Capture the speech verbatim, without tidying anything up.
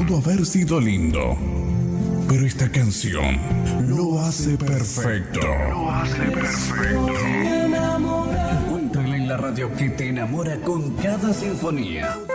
pudo haber sido lindo, pero esta canción lo hace perfecto. Lo hace perfecto. Encuéntrala en la radio que te enamora con cada sinfonía.